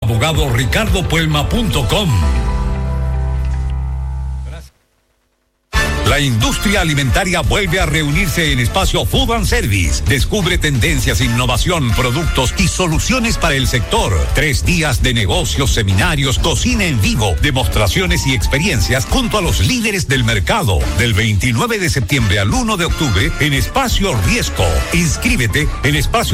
abogadoricardopuelma.com. La industria alimentaria vuelve a reunirse en Espacio Food and Service. Descubre tendencias, innovación, productos y soluciones para el sector. 3 días de negocios, seminarios, cocina en vivo, demostraciones y experiencias junto a los líderes del mercado. Del 29 de septiembre al 1 de octubre en Espacio Riesco. Inscríbete en Espacio